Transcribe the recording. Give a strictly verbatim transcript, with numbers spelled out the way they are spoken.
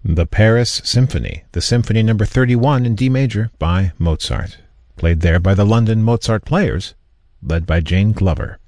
The Paris Symphony, the Symphony Number thirty-one in D major by Mozart, played there by the London Mozart Players, led by Jane Glover.